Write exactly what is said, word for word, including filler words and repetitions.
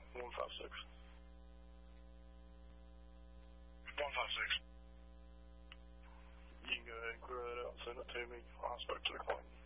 one five six. one five six. You can go ahead and clear that out and send it to me. I spoke to the client.